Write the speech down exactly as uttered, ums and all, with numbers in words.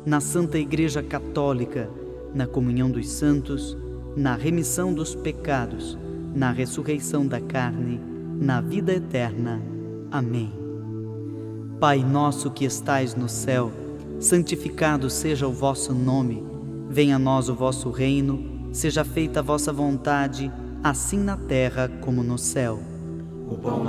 na Santa Igreja Católica, na comunhão dos santos, na remissão dos pecados, na ressurreição da carne, na vida eterna. Amém. Pai nosso que estais no céu, santificado seja o vosso nome. Venha a nós o vosso reino, seja feita a vossa vontade, assim na terra como no céu. O pão